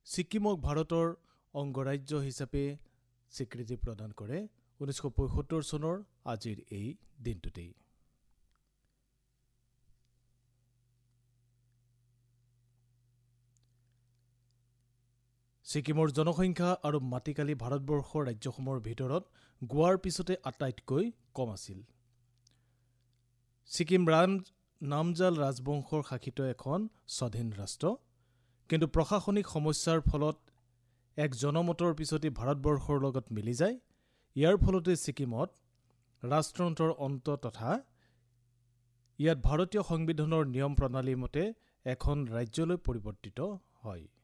ছিকিমক ভাৰতৰ অংগৰাজ্য হিচাপে স্বীকৃতি প্ৰদান কৰে 1975 চনৰ আজিৰ এই দিনটোতেই। ছিকিমৰ জনসংখ্যা আৰু মাটিকালি ভাৰতবৰ্ষৰ ৰাজ্যসমূহৰ ভিতৰত গোৱাৰ পিছতে আটাইতকৈ কম আছিল। ছিকিম নামজাল ৰাজবংশৰ শাসিত এখন স্বাধীন ৰাষ্ট্ৰ, কিন্তু প্ৰশাসনিক সমস্যাৰ ফলত এক জনমতৰ পিছতে ভাৰতবৰ্ষৰ লগত মিলি যায়। ইয়াৰ ফলতে ছিকিমত ৰাষ্ট্ৰযন্ত্ৰৰ অন্ত তথা ইয়াত ভাৰতীয় সংবিধানৰ নিয়ম প্ৰণালীৰ মতে এখন ৰাজ্যলৈ পৰিৱৰ্তিত হয়।